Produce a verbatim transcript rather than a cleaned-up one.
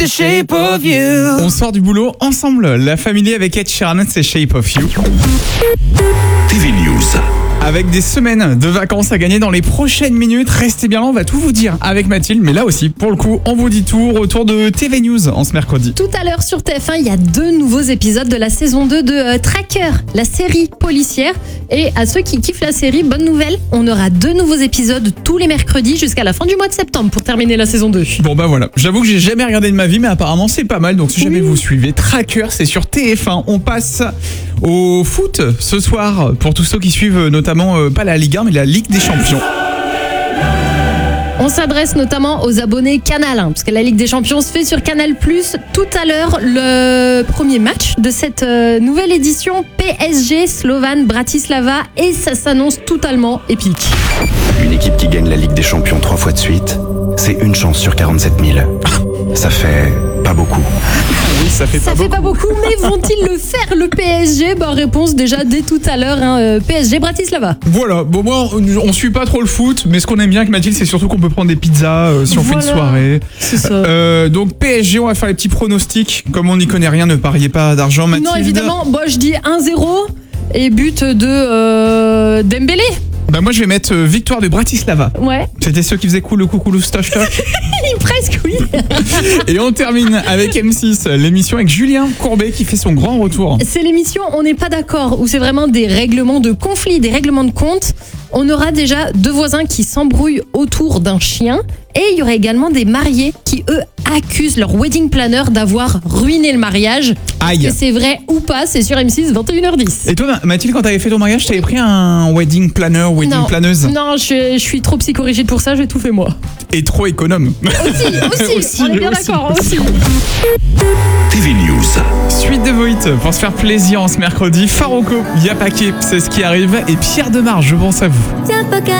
The shape of you. On sort du boulot ensemble. La famille avec Ed Sheeran, c'est Shape of You. T V News. Avec des semaines de vacances à gagner dans les prochaines minutes, restez bien là, on va tout vous dire avec Mathilde. Mais là aussi, pour le coup, on vous dit tout. Retour de T V News en ce mercredi. Tout à l'heure sur T F un, il y a deux nouveaux épisodes de la saison deux de euh, Tracker, la série policière. Et à ceux qui kiffent la série, bonne nouvelle, on aura deux nouveaux épisodes tous les mercredis jusqu'à la fin du mois de septembre pour terminer la saison deux. Bon bah voilà, j'avoue que j'ai jamais regardé de ma vie, mais apparemment c'est pas mal. Donc si jamais Oui. vous suivez Tracker, c'est sur T F un. On passe au foot ce soir pour tous ceux qui suivent notamment euh, pas la Ligue un mais la Ligue des Champions. On s'adresse notamment aux abonnés Canal, hein, parce que la Ligue des Champions se fait sur Canal plus. Tout à l'heure, le premier match de cette euh, nouvelle édition, P S G Slovan Bratislava, et ça s'annonce totalement épique. Une équipe qui gagne la Ligue des Champions trois fois de suite, c'est une chance sur quarante-sept mille. Ça fait pas beaucoup. Oui, ça fait Ça pas fait beaucoup. pas beaucoup, mais vont-ils le faire, le P S G? Bah, réponse déjà dès tout à l'heure, hein, euh, P S G Bratislava. Voilà, bon moi on, on suit pas trop le foot, mais ce qu'on aime bien avec Mathilde, c'est surtout qu'on peut prendre des pizzas euh, si on Voilà. fait une soirée. C'est ça. Euh, donc P S G, on va faire les petits pronostics. Comme on n'y connaît rien, ne pariez pas d'argent, Mathilde. Non, évidemment, bah, je dis un zéro et but de euh, Dembélé. Bah moi je vais mettre euh, victoire de Bratislava. Ouais, C'était ceux qui faisaient cool le coucou le stoch stoch. presque oui. Et on termine avec M six, l'émission avec Julien Courbet qui fait son grand retour. C'est l'émission On n'est pas d'accord, où c'est vraiment des règlements de conflit, des règlements de compte. On aura déjà deux voisins qui s'embrouillent autour d'un chien. Et il y aura également des mariés qui, eux, accusent leur wedding planner d'avoir ruiné le mariage. Aïe. Que c'est vrai ou pas, c'est sur M six, vingt et une heures dix. Et toi Mathilde, quand t'avais fait ton mariage, t'avais pris un wedding planner, wedding Non. planeuse Non, je, je suis trop psychorigide pour ça, j'ai tout fait moi. et trop économe. Aussi, aussi, Aussi, on est bien aussi, d'accord, aussi. aussi. T V News. Suite de Voït pour se faire plaisir en ce mercredi. Faroko, Yapake, c'est ce qui arrive. Et Pierre Demar, je pense à vous. Y'a pas qu'à